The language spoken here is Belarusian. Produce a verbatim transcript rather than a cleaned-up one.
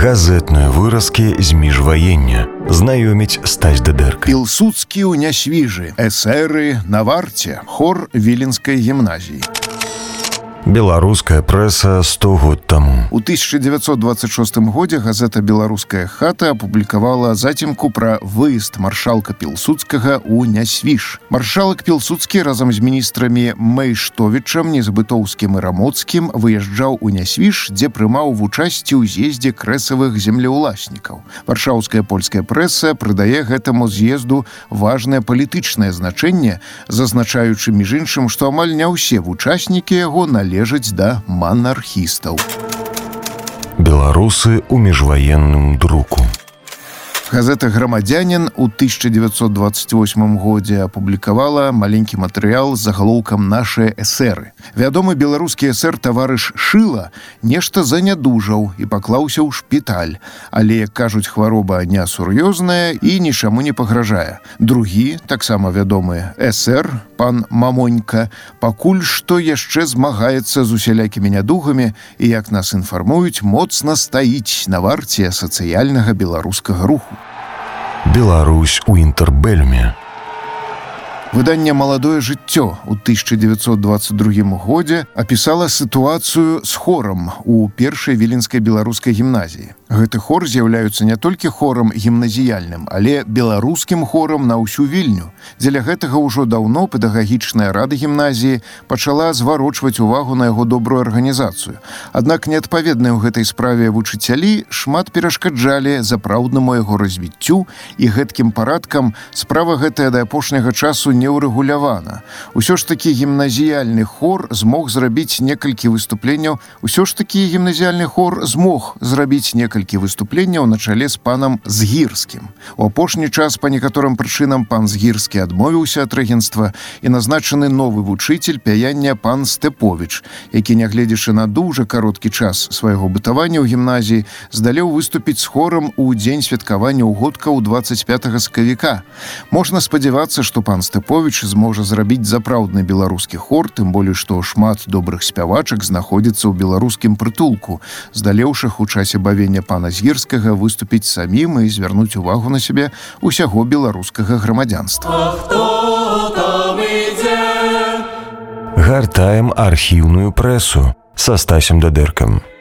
Газетныя выразкі з міжваення. Знаёміць Стась Дадэрка. Пілсудскі ў нясвіжы. Эсэры на варце. Хор Віленскай гімназіі. Беларуская прэса сто год таму. У тысяча девятьсот двадцать шостым годзе газета «Беларуская хата» апублікавала зацемку пра выезд маршалка Пілсудскага ў Нясвіж. Маршалак Пілсудскі разам з міністрамі Мэйштовічам, Незабытоўскім і Рамоцкім выязджаў у Нясвіж, дзе прымаў вучасці ў з'ездзе крэсавых землеўласнікаў. Варшаўская польская прэса прыдае гэтаму з'езду важнае палітычнае значэнне, зазначаючы між іншым, што амаль не ўсе вучаснікі яго належаць належаць да манархістаў. Беларусы ў міжваенным друку. Газета «Грамадзянін» у тысяча девятьсот двадцать восьмым годзе апублікавала маленькі матэрыял з загалоўкам «Нашыя эсэры». Вядомы беларускі эсэр таварыш Шыла нешта занядужаў і паклаўся ў шпіталь, але, як кажуць, хвароба несур'ёзная і нічаму не пагражае. Другі, таксама вядомы эсэр, пан Мамонька, пакуль што яшчэ змагаецца з усялякімі нядугамі і, як нас інфармуюць, моцна стаіць на варце сацыяльнага беларускага руху. Беларусь у інтэрбэльме. Выданне «Маладое жыццё» у тысяча девятьсот двадцать другім годзе апісала сітуацыю з хорам у першай віленскай беларускай гімназіі. Гэты хор з'яўляецца не толькі хорам гімназіяльным, але беларускім хорам на ўсю Вільню. Дзеля гэтага ўжо даўно педагагічная рада гімназіі пачала зварочваць увагу на яго добрую арганізацыю. Аднак неадпаведныя ў гэтай справе вучыцялі шмат перашкаджалі запраўднаму яго развіццю, і гэткім парадкам справа гэтая да апошняга часу не ўрэгулявана. Усё ж такі гімназіяльны хор змог зрабіць некалькі выступленняў, усё ж такі гімназіяльны хор змог зрабіць некалькі выступленняў на чале з панам Згірскім. У апошні час па некаторым прычынам пан Згірскі адмовіўся ад рэгенцтва і назначаны новы вучыцель пяяння пан Стэповіч, які, нягледзячы на дужа кароткі час свайго бытавання ў гімназіі, здалеў выступіць з хорам у дзень святкавання ўгодкаў двадцать пятага сакавіка. Можна спадзявацца, што пан Стэповіч зможа зрабіць запраўдны беларускі хор, тым болей, што шмат добрых спявачак знаходзіцца ў беларускім прытулку, здалеўшых у часе бавення пана Згірскага выступіць самім і звярнуць увагу на сябе усяго беларускага грамадзянства. Гартаем архіўную прэсу са Стасем Дадэркам.